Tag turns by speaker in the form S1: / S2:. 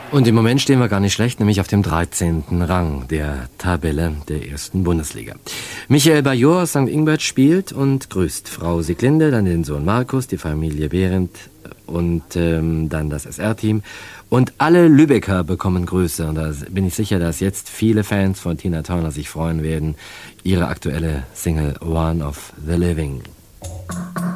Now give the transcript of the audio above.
S1: Und im Moment stehen wir gar nicht schlecht, nämlich auf dem 13. Rang der Tabelle der ersten Bundesliga. Michael Bajor aus St. Ingbert spielt und grüßt Frau Sieglinde, dann den Sohn Markus, die Familie Behrendt und dann das SR-Team. Und alle Lübecker bekommen Grüße. Und da bin ich sicher, dass jetzt viele Fans von Tina Turner sich freuen werden, ihre aktuelle Single One of the Living.